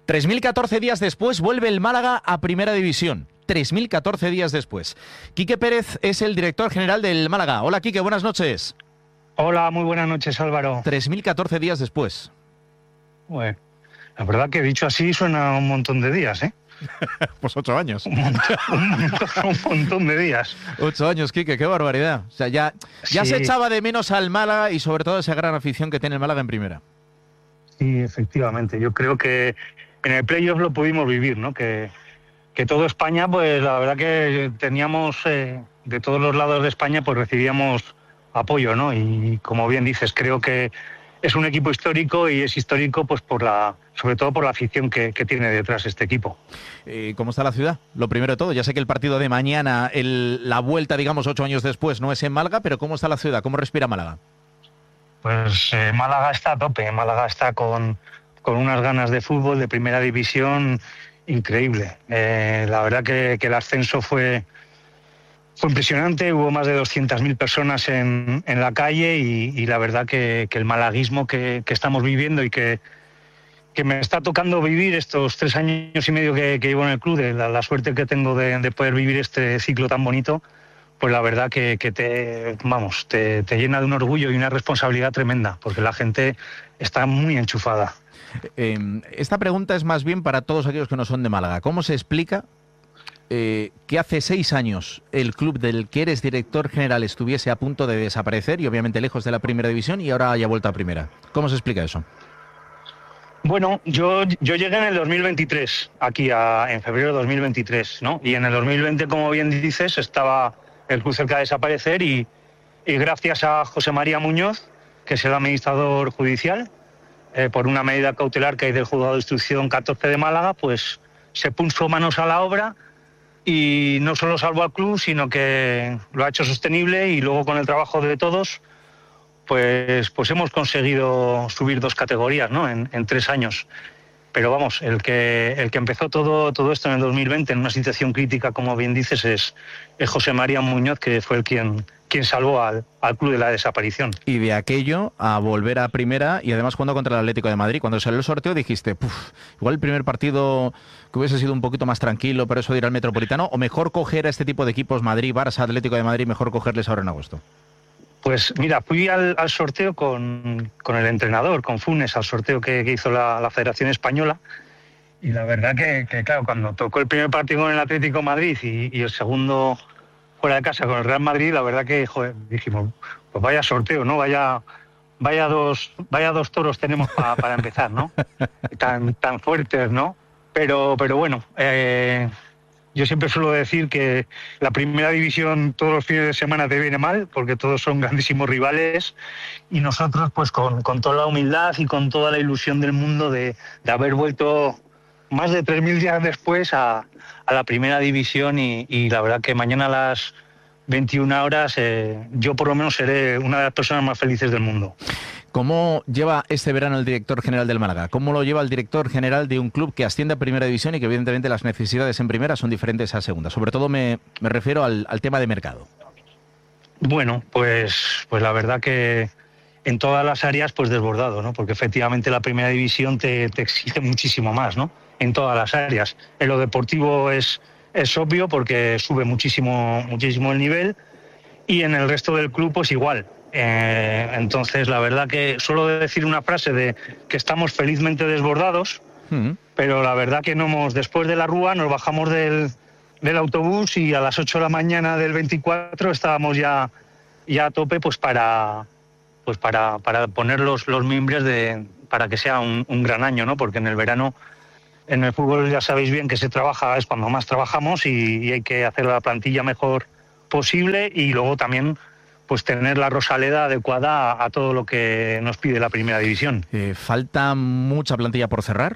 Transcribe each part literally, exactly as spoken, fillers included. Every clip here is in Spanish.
tres mil catorce días después vuelve el Málaga a Primera División. tres mil catorce días después. Quique Pérez es el director general del Málaga. Hola, Quique, buenas noches. Hola, muy buenas noches, Álvaro. tres mil catorce días después. Bueno, la verdad que dicho así suena un montón de días, ¿eh? Pues ocho años. Un montón, un montón, un montón de días. Ocho años, Quique, qué barbaridad. O sea, ya, ya Sí. se echaba de menos al Málaga y sobre todo esa gran afición que tiene el Málaga en Primera. Sí, efectivamente. Yo creo que en el playoff lo pudimos vivir, ¿no? Que, que todo España, pues la verdad que teníamos, eh, de todos los lados de España, pues recibíamos apoyo, ¿no? Y como bien dices, creo que es un equipo histórico y es histórico pues por la, sobre todo por la afición que, que tiene detrás este equipo. Eh, ¿Cómo está la ciudad? Lo primero de todo, ya sé que el partido de mañana, el, la vuelta, digamos, ocho años después, no es en Málaga, pero ¿cómo está la ciudad? ¿Cómo respira Málaga? Pues eh, Málaga está a tope, Málaga está con, con unas ganas de fútbol de primera división increíble. Eh, la verdad que, que el ascenso fue, fue impresionante, hubo más de doscientas mil personas en, en la calle y, y la verdad que, que el malaguismo que, que estamos viviendo y que, que me está tocando vivir estos tres años y medio que, que llevo en el club, de la, la suerte que tengo de, de poder vivir este ciclo tan bonito, pues la verdad que, que te, vamos, te, te llena de un orgullo y una responsabilidad tremenda, porque la gente está muy enchufada. Eh, esta pregunta es más bien para todos aquellos que no son de Málaga. ¿Cómo se explica eh, que hace seis años el club del que eres director general estuviese a punto de desaparecer y obviamente lejos de la Primera División y ahora haya vuelto a Primera? ¿Cómo se explica eso? Bueno, yo, yo llegué en el dos mil veintitrés, aquí a, en febrero de dos mil veintitrés, ¿no? Y en el dos mil veinte, como bien dices, estaba el club cerca de desaparecer y, y gracias a José María Muñoz, que es el administrador judicial, eh, por una medida cautelar que hay del Juzgado de Instrucción catorce de Málaga, pues se puso manos a la obra y no solo salvó al club, sino que lo ha hecho sostenible y luego con el trabajo de todos, pues, pues hemos conseguido subir dos categorías, ¿no? en, en tres años. Pero vamos, el que, el que empezó todo, todo esto en el dos mil veinte en una situación crítica, como bien dices, es, es José María Muñoz, que fue el quien, quien salvó al, al club de la desaparición. Y de aquello a volver a Primera y además jugando contra el Atlético de Madrid. Cuando salió el sorteo dijiste, puf, igual el primer partido que hubiese sido un poquito más tranquilo, pero eso de ir al Metropolitano, o mejor coger a este tipo de equipos, Madrid, Barça, Atlético de Madrid, mejor cogerles ahora en agosto. Pues mira, fui al, al sorteo con, con el entrenador, con Funes, al sorteo que, que hizo la, la Federación Española. Y la verdad que, que, claro, cuando tocó el primer partido con el Atlético de Madrid y, y el segundo fuera de casa con el Real Madrid, la verdad que, joder, dijimos, pues vaya sorteo, ¿no? Vaya, vaya dos, vaya dos toros tenemos pa, para empezar, ¿no? Tan, tan fuertes, ¿no? Pero, pero bueno, eh, yo siempre suelo decir que la Primera División todos los fines de semana te viene mal, porque todos son grandísimos rivales, y nosotros pues con, con toda la humildad y con toda la ilusión del mundo de, de haber vuelto más de tres mil días después a, a la Primera División y, y la verdad que mañana a las veintiuna horas eh, yo por lo menos seré una de las personas más felices del mundo. ¿Cómo lleva este verano el director general del Málaga? ¿Cómo lo lleva el director general de un club que asciende a Primera División y que evidentemente las necesidades en Primera son diferentes a Segunda? Sobre todo me, me refiero al, al tema de mercado. Bueno, pues, pues la verdad que en todas las áreas pues desbordado, ¿no? Porque efectivamente la Primera División te, te exige muchísimo más, ¿no? En todas las áreas. En lo deportivo es, es obvio porque sube muchísimo, muchísimo el nivel y en el resto del club pues igual. Eh, entonces la verdad que suelo decir una frase de que estamos felizmente desbordados, mm. pero la verdad que no hemos, después de la Rúa nos bajamos del, del autobús y a las ocho de la mañana del veinticuatro estábamos ya, ya a tope pues para, pues para, para poner los, los mimbres de, para que sea un, un gran año, ¿no? Porque en el verano en el fútbol ya sabéis bien que se trabaja, es cuando más trabajamos y, y hay que hacer la plantilla mejor posible y luego también pues tener la Rosaleda adecuada a, a todo lo que nos pide la Primera División. Eh, ¿Falta mucha plantilla por cerrar?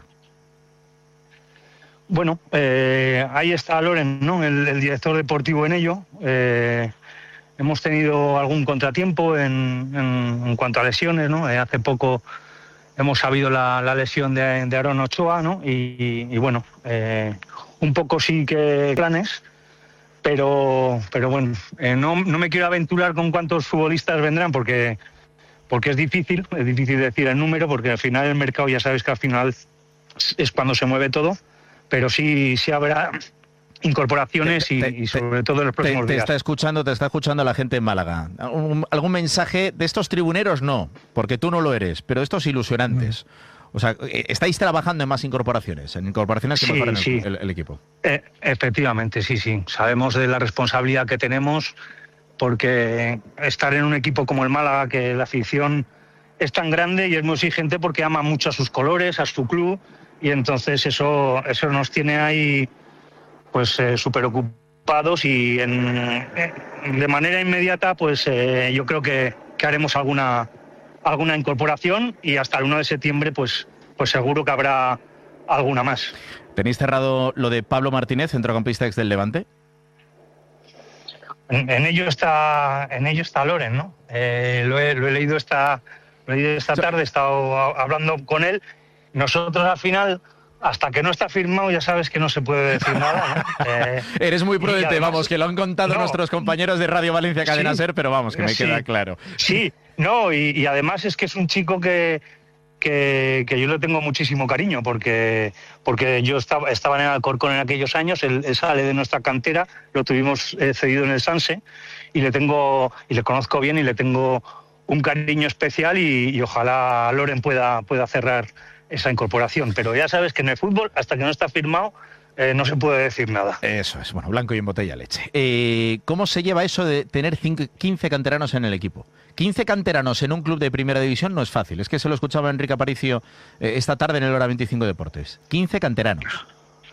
Bueno, eh, ahí está Loren, ¿no? el, el director deportivo en ello. Eh, hemos tenido algún contratiempo en, en, en cuanto a lesiones, ¿no? Eh, hace poco hemos sabido la, la lesión de, de Aaron Ochoa, ¿no? Y, y, y bueno, eh, un poco sí que planes. Pero, pero bueno, eh, no, no me quiero aventurar con cuántos futbolistas vendrán porque, porque es difícil, es difícil decir el número porque al final el mercado ya sabes que al final es cuando se mueve todo, pero sí, sí habrá incorporaciones te, te, y, y sobre todo en los próximos te, te días. Está escuchando, te está escuchando la gente en Málaga. ¿Algún, algún mensaje de estos tribuneros? No, porque tú no lo eres, pero estos ilusionantes. O sea, ¿estáis trabajando en más incorporaciones? En incorporaciones que sí, mejoren el, sí. el, el equipo. Eh, efectivamente, sí, sí. Sabemos de la responsabilidad que tenemos, porque estar en un equipo como el Málaga, que la afición es tan grande y es muy exigente porque ama mucho a sus colores, a su club, y entonces eso, eso nos tiene ahí pues eh, súper ocupados y en, eh, de manera inmediata pues eh, yo creo que, que haremos alguna alguna incorporación y hasta el uno de septiembre pues, pues seguro que habrá alguna más. ¿Tenéis cerrado lo de Pablo Martínez, centrocampista ex del Levante? En, en ello está en ello está Loren, ¿no? Eh, lo, he, lo he leído esta, lo he leído esta tarde, he estado hablando con él. Nosotros al final, hasta que no está firmado, ya sabes que no se puede decir nada, ¿no? Eh, Eres muy prudente, además, vamos, que lo han contado no, nuestros compañeros de Radio Valencia Cadena sí, Ser, pero vamos, que me sí, queda claro. Sí, no, y, y además es que es un chico que, que, que yo le tengo muchísimo cariño, porque, porque yo estaba, estaba en el Alcorcón en aquellos años, él, él sale de nuestra cantera, lo tuvimos eh, cedido en el Sanse, y le tengo, y le conozco bien y le tengo un cariño especial y, y ojalá Loren pueda, pueda cerrar esa incorporación, pero ya sabes que en el fútbol, hasta que no está firmado, eh, no se puede decir nada. Eso es, bueno, blanco y en botella leche. Eh, ¿Cómo se lleva eso de tener cinco, quince canteranos en el equipo? quince canteranos en un club de primera división no es fácil, es que se lo escuchaba Enrique Aparicio eh, esta tarde en el Hora veinticinco Deportes. quince canteranos.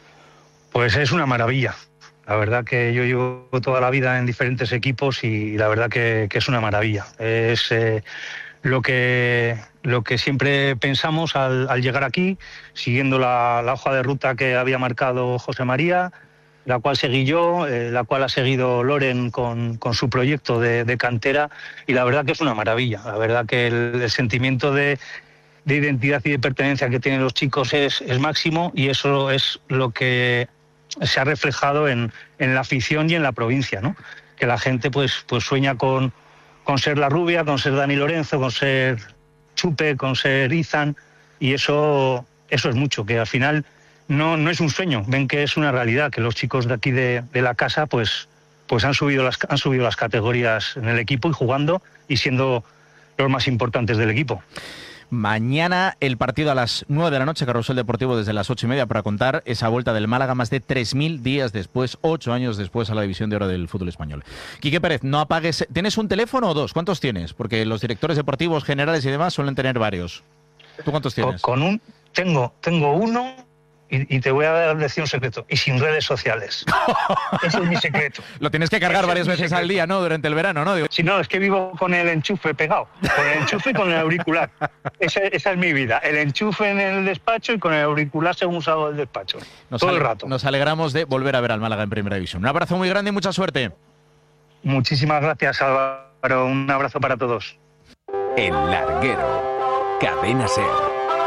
Pues es una maravilla. La verdad que yo llevo toda la vida en diferentes equipos y la verdad que, que es una maravilla. Es eh, lo que lo que siempre pensamos al, al llegar aquí, siguiendo la, la hoja de ruta que había marcado José María, la cual seguí yo, eh, la cual ha seguido Loren con, con su proyecto de, de cantera, y la verdad que es una maravilla. La verdad que el, el sentimiento de, de identidad y de pertenencia que tienen los chicos es, es máximo, y eso es lo que se ha reflejado en, en la afición y en la provincia, ¿no? Que la gente pues, pues sueña con, con ser La Rubia, con ser Dani Lorenzo, con ser Chupe, con ser Izan, y eso, eso es mucho, que al final no, no es un sueño, ven que es una realidad, que los chicos de aquí de, de la casa pues, pues han, subido las, han subido las categorías en el equipo y jugando y siendo los más importantes del equipo. Mañana el partido a las nueve de la noche, Carrusel Deportivo desde las ocho y media para contar esa vuelta del Málaga más de tres mil días después, ocho años después a la División de Oro del fútbol español. Quique Pérez, no apagues... ¿Tienes un teléfono o dos? ¿Cuántos tienes? Porque los directores deportivos generales y demás suelen tener varios. ¿Tú cuántos tienes? Con, con un... Tengo, tengo uno... Y, y te voy a dar decir un secreto, y sin redes sociales. Ese es mi secreto. Lo tienes que cargar Ese varias veces secreto. al día, ¿no? Durante el verano, ¿no? Digo... Si no, es que vivo con el enchufe pegado, con el enchufe y con el auricular. Esa, esa es mi vida, el enchufe en el despacho y con el auricular según salgo del despacho. Nos todo el rato. Nos alegramos de volver a ver al Málaga en Primera División. Un abrazo muy grande y mucha suerte. Muchísimas gracias, Álvaro. Un abrazo para todos. El Larguero. Cadena Ser.